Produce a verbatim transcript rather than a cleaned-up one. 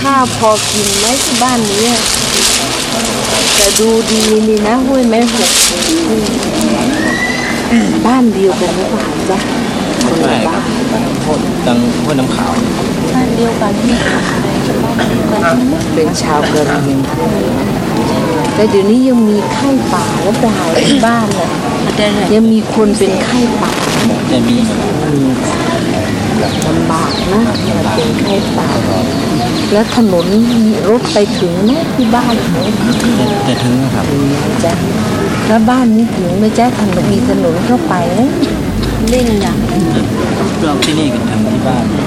ข้าวพอกินไหมที่บ้านนี้แต่ดูดีนี่นะห้วยแม่หกบ้านเดียวกันหรือเปล่าจ๊ะคนละบ้านดังห้วยน้ำขาวบ้านเดียวกันที่เป็นชาวกะเหรี่ยงแต่เดี๋ยวนี้ยังมีไข้ป่าแล้วเปล่าที่บ้านน่ะยังมีคนเป็นไข้ป่าจะมีลำบากนะเป็นไข้ป่าแล้วถนนรถไปถึงไหมที่บ้านจะถึงนะครับจ้ะแล้วบ้านนี้ถึงไหมจ๊ะถนนมีถนนเข้าไปนะเล่นนะเราที่นี่กันทำที่บ้าน